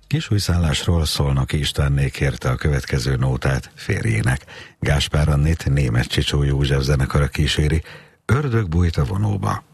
Kisújszállásról Szolnoki Istvánné kérte a következő nótát férjének. Gáspár Annit Németh Csicsó József zenekara kíséri, Ördög bújt a vonóba.